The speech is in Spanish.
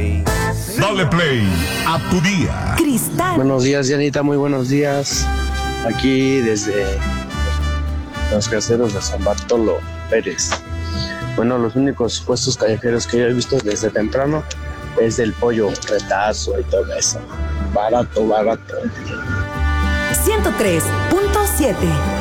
Dale play a tu día. Cristal. Buenos días, Janita, muy buenos días. Aquí desde los caseros de San Bartolo Pérez. Bueno, los únicos puestos callejeros que yo he visto desde temprano es del pollo retazo y todo eso. Barato. 103.7